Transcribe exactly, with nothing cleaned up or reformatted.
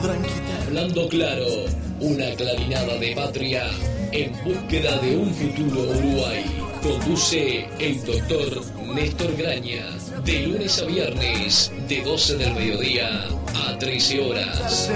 podrán quitar. Hablando claro, una clarinada de patria en búsqueda de un futuro Uruguay. Conduce el doctor Néstor Graña, de lunes a viernes, de doce del mediodía a trece horas.